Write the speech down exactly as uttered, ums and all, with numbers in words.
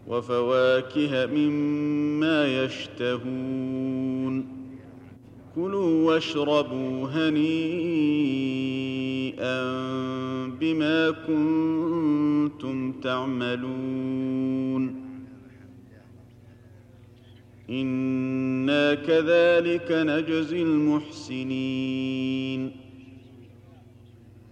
وفواكه مما يشتهون كلوا واشربوا هنيئا بما كنتم تعملون إنا كذلك نجزي المحسنين